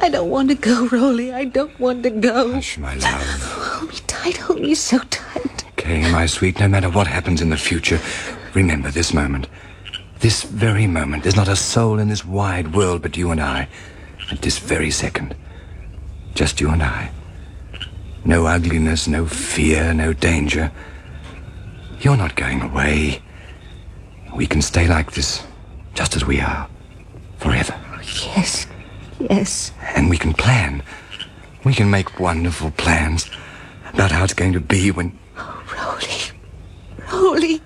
I don't want to go, Rolly. I don't want to go. Hush, my love. Hold me tight. Hold me so tight. Kay, my sweet, no matter what happens in the future, remember this moment. This very moment. There's not a soul in this wide world but you and I. At this very second. Just you and I. No ugliness, no fear, no danger. You're not going away. We can stay like this, just as we are. Forever. Yes. Yes. And we can plan. We can make wonderful plans about how it's going to be when... Oh, Rolly. Rolly.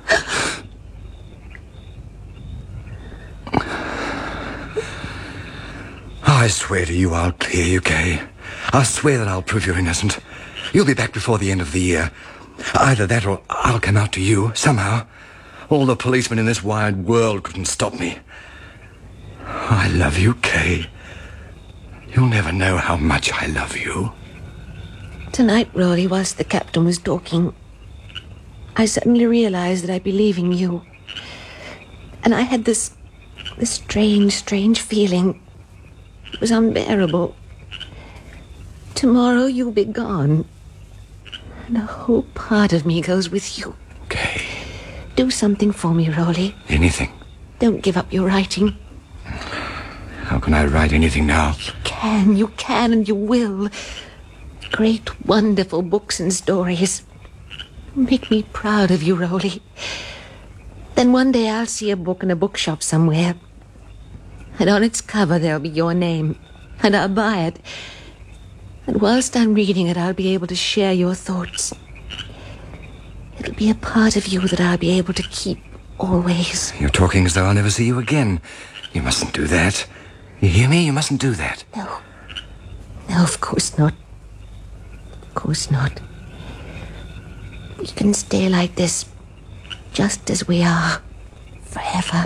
I swear to you I'll clear you, Kay. I swear that I'll prove you're innocent. You'll be back before the end of the year. Either that or I'll come out to you, somehow. All the policemen in this wide world couldn't stop me. I love you, Kay. You'll never know how much I love you. Tonight, Rolly, whilst the captain was talking, I suddenly realized that I'd be leaving you. And I had this strange feeling. It was unbearable. Tomorrow you'll be gone. And a whole part of me goes with you. Okay. Do something for me, Rolly. Anything? Don't give up your writing. How can I write anything now? You can, and you will. Great, wonderful books and stories. Make me proud of you, Rolly. Then one day I'll see a book in a bookshop somewhere. And on its cover there'll be your name. And I'll buy it. And whilst I'm reading it, I'll be able to share your thoughts. It'll be a part of you that I'll be able to keep always. You're talking as though I'll never see you again. You mustn't do that. You hear me? You mustn't do that. No. No, of course not. Of course not. We can stay like this, just as we are, forever.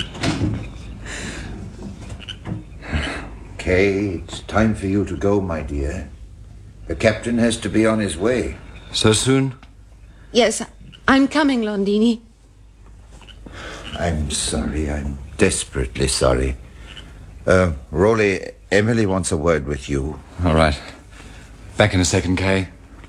Kay, it's time for you to go, my dear. The captain has to be on his way. So soon? Yes, I'm coming, Londini. I'm sorry. I'm desperately sorry. Rolly, Emily wants a word with you. All right. Back in a second, Kay.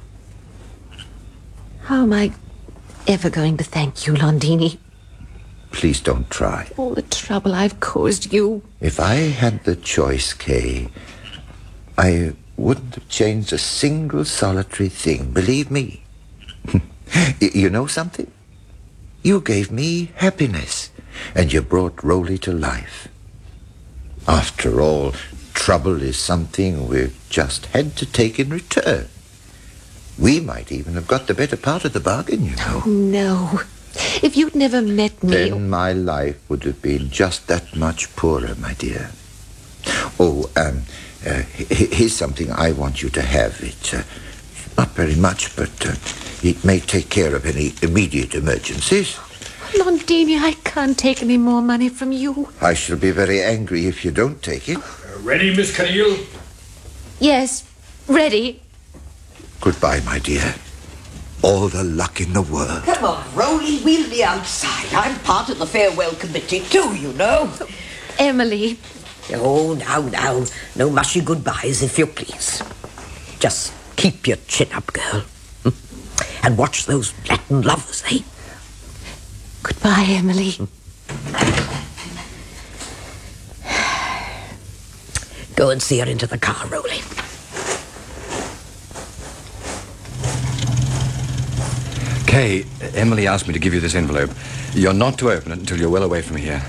How am I ever going to thank you, Londini? Please don't try. All the trouble I've caused you. If I had the choice, Kay, I wouldn't have changed a single solitary thing, believe me. You know something? You gave me happiness, and you brought Rolly to life. After all, trouble is something we've just had to take in return. We might even have got the better part of the bargain, you know. Oh, no. If you'd never met me... Then my life would have been just that much poorer, my dear. Here's something I want you to have. It's not very much, but it may take care of any immediate emergencies. Londini, I can't take any more money from you. I shall be very angry if you don't take it. Ready, Miss Cunningham? Yes, ready. Goodbye, my dear. All the luck in the world. Come on, Rolly, we'll be outside. I'm part of the farewell committee too, you know. Emily. Oh, now. No mushy goodbyes, if you please. Just keep your chin up, girl. And watch those Latin lovers, eh? Goodbye, Emily. Go and see her into the car, Rolly. Kay, Emily asked me to give you this envelope. You're not to open it until you're well away from here.